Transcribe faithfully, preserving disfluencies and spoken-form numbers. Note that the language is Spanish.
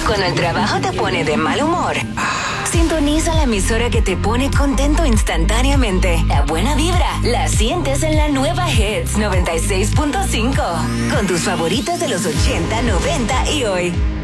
cuando el trabajo te pone de mal humor, sintoniza la emisora que te pone contento instantáneamente. La buena vibra la sientes en la nueva Hits noventa y seis punto cinco. Con tus favoritas de los ochenta, noventa y hoy.